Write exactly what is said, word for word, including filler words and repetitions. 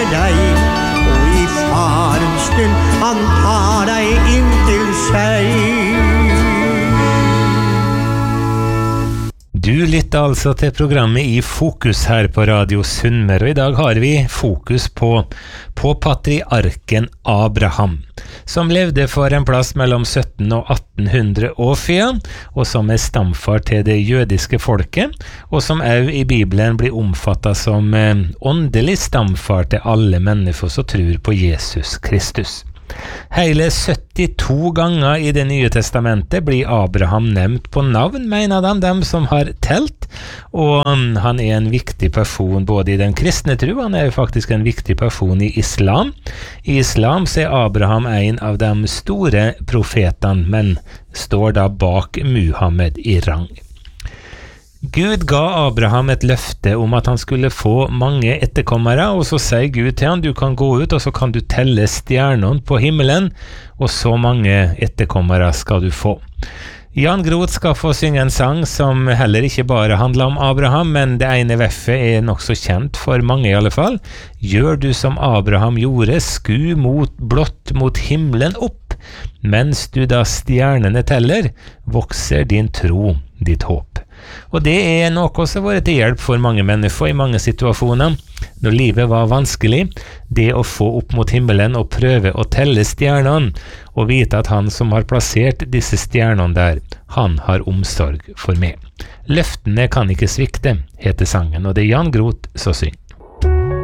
med deg, og i farens stund han tar deg inn til seg. Du lytter altså til programmet I Fokus her på Radio Sunnmøre, og I dag har vi fokus på, på patriarken Abraham, som levde for en plass mellom sytten og atten hundre år siden, og som er stamfar til det jødiske folket, og som også I Bibelen blir omfattet som eh, åndelig stamfar til alle mennesker som tror på Jesus Kristus. Hele syttito ganger I det nye testamentet blir Abraham nevnt på navn, mener de, dem som har telt, og um, han er en viktig person både I den kristne tro, han er faktisk en viktig person I islam. I islam så er Abraham en av de store profetene, men står da bak Muhammed I rang. Gud ga Abraham et løfte om at han skulle få mange etterkommere, og så sier Gud til han, du kan gå ut og så kan du telle stjernene på himmelen, og så mange etterkommere skal du få. Jan Groth skal få synge en sang som heller ikke bare handler om Abraham, men det ene veffet er nok så kjent for mange I alle fall. Gjør du som Abraham gjorde, sku mot blått mot himmelen opp, mens du da stjernene teller, vokser din tro, ditt håp. Og det er noe som har vært til hjelp for mange mennesker I mange situasjoner. Når livet var vanskelig, det å få opp mot himmelen og prøve å telle stjernene, og vite at han som har plassert disse stjernene der, han har omsorg for meg. Løftene kan ikke svikte, heter sangen, og det er Jan Groth som synger.